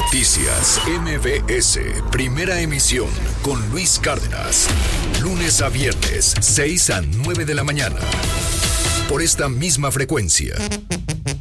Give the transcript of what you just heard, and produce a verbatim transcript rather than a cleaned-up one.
Noticias M B S, primera emisión, con Luis Cárdenas. Lunes a viernes, seis a nueve de la mañana. Por esta misma frecuencia.